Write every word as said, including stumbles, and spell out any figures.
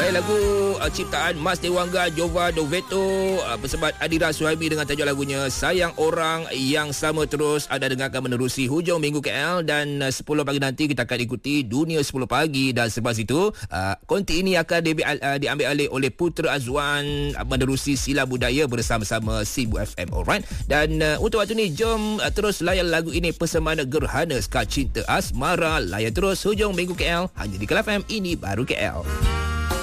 Sekali lagu uh, ciptaan Mas Dewangga, Jova Doveto uh, bersebat Adira Suhaimi dengan tajuk lagunya Sayang Orang Yang Sama. Terus anda dengarkan menerusi hujung minggu K L, dan uh, sepuluh pagi nanti kita akan ikuti Dunia sepuluh Pagi, dan sebab itu uh, konti ini akan di, uh, diambil alih oleh Putra Azwan uh, menerusi Sila Budaya bersama-sama Sibu F M. Alright, dan uh, untuk waktu ni jom uh, terus layan lagu ini, Persembahan Gerhana Ska Cinta Asmara. Layan terus hujung minggu K L hanya di Kelab F M. Ini baru K L.